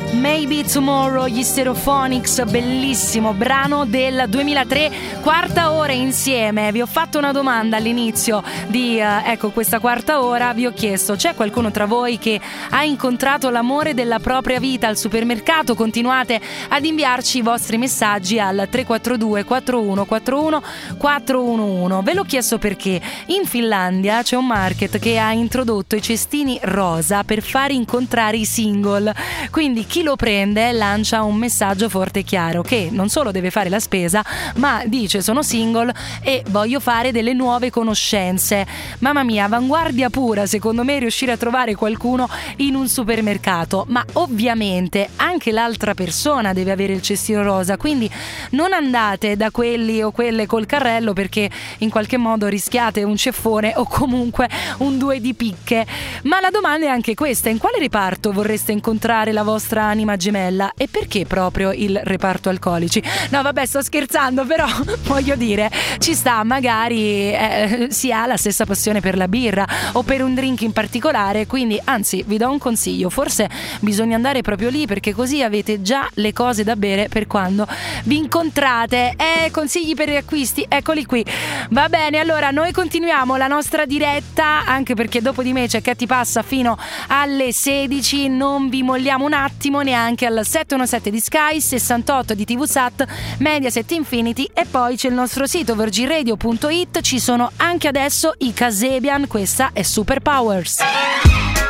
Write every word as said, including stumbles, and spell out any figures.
Maybe Tomorrow, gli Stereophonics, bellissimo brano del duemilatré, quarta ora insieme. Vi ho fatto una domanda all'inizio di uh, ecco questa quarta ora, vi ho chiesto: c'è qualcuno tra voi che ha incontrato l'amore della propria vita al supermercato? Continuate ad inviarci i vostri messaggi al tre quattro due quattro uno quattro uno quattro uno uno. Ve l'ho chiesto perché in Finlandia c'è un market che ha introdotto i cestini rosa per far incontrare i single, quindi chi lo prende lancia un messaggio forte e chiaro che non solo deve fare la spesa, ma dice: sono single e voglio fare delle nuove conoscenze. Mamma mia, avanguardia pura secondo me riuscire a trovare qualcuno in un supermercato, ma ovviamente anche l'altra persona deve avere il cestino rosa, quindi non andate da quelli o quelle col carrello, perché in qualche modo rischiate un ceffone o comunque un due di picche. Ma la domanda è anche questa: in quale reparto vorreste incontrare la vostra anima gemella e perché proprio il reparto alcolici? No vabbè, sto scherzando, però voglio dire, ci sta, magari eh, si ha la stessa passione per la birra o per un drink in particolare, quindi anzi vi do un consiglio: forse bisogna andare proprio lì, perché così avete già le cose da bere per quando vi incontrate. Eh, consigli per gli acquisti, eccoli qui. Va bene, allora noi continuiamo la nostra diretta, anche perché dopo di me c'è Che ti passa fino alle sedici. Non vi molliamo un attimo neanche al settecentoundicasette di Sky, sessantotto di T V Sat, Mediaset Infinity, e poi c'è il nostro sito virgin radio punto it. Ci sono anche adesso i Kasabian, questa è Superpowers.